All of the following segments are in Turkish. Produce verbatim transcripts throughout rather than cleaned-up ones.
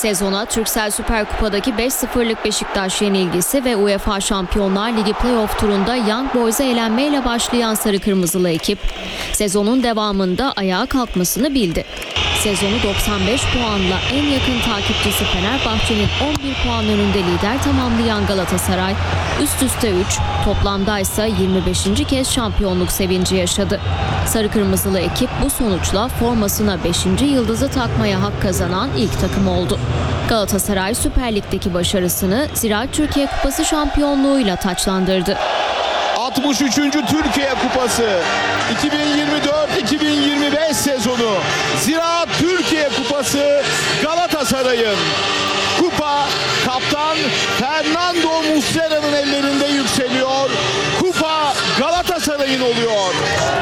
Sezona Turkcell Süper Kupa'daki beş sıfırlık Beşiktaş yenilgisi ve UEFA Şampiyonlar Ligi Playoff turunda Young Boys'a elenmeyle başlayan sarı kırmızılı ekip sezonun devamında ayağa kalkmasını bildi. Sezonu doksan beş puanla en yakın takipçisi Fenerbahçe'nin on bir puan önünde lider tamamlayan Galatasaray üst üste üç, toplamda ise yirmi beşinci kez şampiyonluk sevinci yaşadı. Sarı kırmızılı ekip bu sonuçla formasına beşinci yıldızı takmaya hak kazanan ilk takım oldu. Galatasaray Süper Lig'deki başarısını Ziraat Türkiye Kupası şampiyonluğuyla taçlandırdı. altmış üçüncü Türkiye Kupası iki bin yirmi dört iki bin yirmi beş sezonu Ziraat Türkiye Kupası Galatasaray'ın. Kupa kaptan Fernando Muslera'nın ellerinde yükseliyor. Kupa Galatasaray'ın oluyor.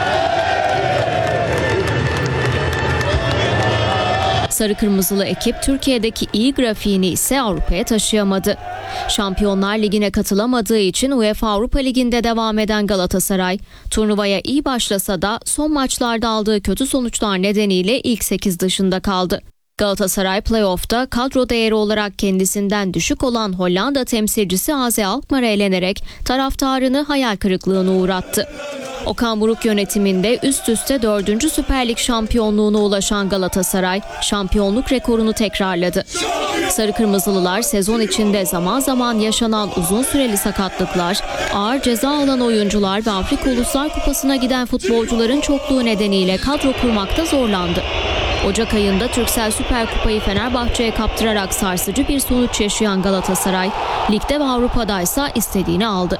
Sarı kırmızılı ekip Türkiye'deki iyi grafiğini ise Avrupa'ya taşıyamadı. Şampiyonlar Ligi'ne katılamadığı için UEFA Avrupa Ligi'nde devam eden Galatasaray, turnuvaya iyi başlasa da son maçlarda aldığı kötü sonuçlar nedeniyle ilk sekiz dışında kaldı. Galatasaray playoff'ta kadro değeri olarak kendisinden düşük olan Hollanda temsilcisi A Z Alkmaar'a elenerek taraftarını hayal kırıklığına uğrattı. Okan Buruk yönetiminde üst üste dördüncü Süper Lig şampiyonluğuna ulaşan Galatasaray, şampiyonluk rekorunu tekrarladı. Sarı Kırmızılılar sezon içinde zaman zaman yaşanan uzun süreli sakatlıklar, ağır ceza alan oyuncular ve Afrika Uluslar Kupası'na giden futbolcuların çokluğu nedeniyle kadro kurmakta zorlandı. Ocak ayında Turkcell Süper Kupayı Fenerbahçe'ye kaptırarak sarsıcı bir sonuç yaşayan Galatasaray, ligde ve Avrupa'da ise istediğini aldı.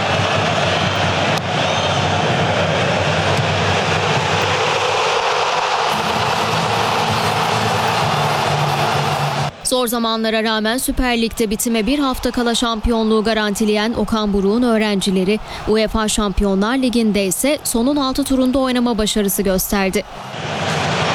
Zor zamanlara rağmen Süper Lig'de bitime bir hafta kala şampiyonluğu garantileyen Okan Buruk'un öğrencileri UEFA Şampiyonlar Ligi'nde ise sonun altı turunda oynama başarısı gösterdi.